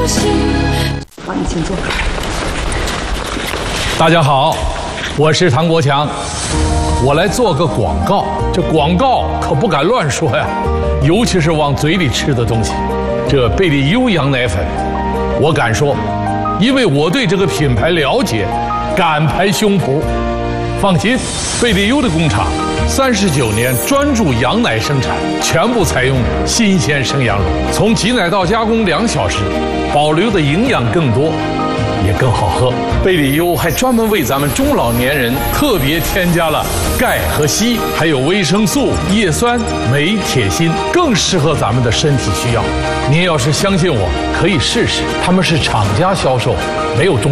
好，你请坐。 大家好，我是唐国强，我来做个广告。这广告可不敢乱说呀，尤其是往嘴里吃的东西。这贝利优羊奶粉，我敢说，因为我对这个品牌了解，敢拍胸脯。放心，贝利优的工厂39年专注羊奶生产，全部采用新鲜生羊乳，从挤奶到加工2小时，保留的营养更多，也更好喝。贝利优还专门为咱们中老年人特别添加了钙和硒，还有维生素、叶酸、镁、铁、锌，更适合咱们的身体需要。您要是相信我，可以试试，他们是厂家销售，没有中。